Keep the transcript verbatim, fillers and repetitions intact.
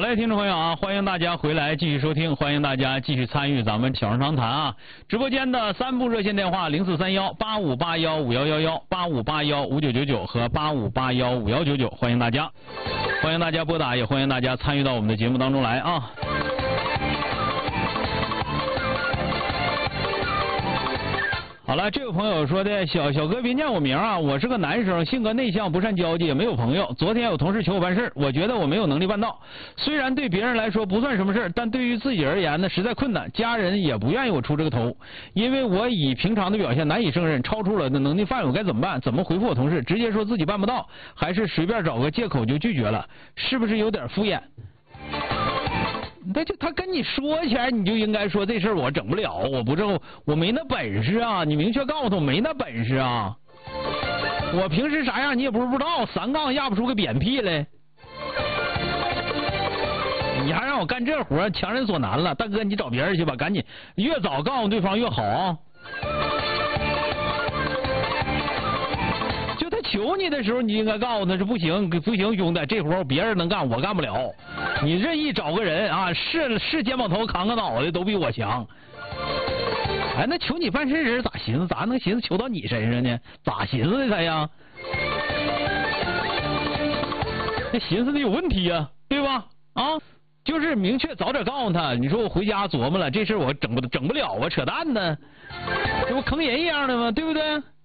嘞，听众朋友啊，欢迎大家回来继续收听，欢迎大家继续参与咱们小人长谈啊。直播间的三部热线电话零四三幺八五八幺五幺幺幺、八五八幺五九九九和八五八幺五幺九九，欢迎大家，欢迎大家拨打，也欢迎大家参与到我们的节目当中来啊。好了，这位朋友说的，小小哥别念我名啊，我是个男生，性格内向，不善交际，也没有朋友。昨天有同事求我办事，我觉得我没有能力办到。虽然对别人来说不算什么事，但对于自己而言呢，实在困难。家人也不愿意我出这个头，因为我以平常的表现难以胜任，超出了能力范围，该怎么办？怎么回复我同事？直接说自己办不到，还是随便找个借口就拒绝了？是不是有点敷衍？他就他跟你说前，你就应该说这事儿我整不了，我不正，我没那本事啊！你明确告诉他，我没那本事啊！我平时啥样你也不是不知道，三杠压不出个扁屁来，你还让我干这活，强人所难了。大哥，你找别人去吧，赶紧，越早告诉对方越好啊！求你的时候，你应该告诉他是不行，不行，兄弟，这活别人能干，我干不了。你任意找个人啊，是是肩膀头扛个脑袋都比我强。哎，那求你办事人咋寻思？咋能寻思求到你身上呢？咋寻思的他呀？那寻思的有问题呀、啊，对吧？啊，就是明确早点告诉他。你说我回家琢磨了，这事我整不整不了啊，扯淡呢，这不坑人一样的吗？对不对？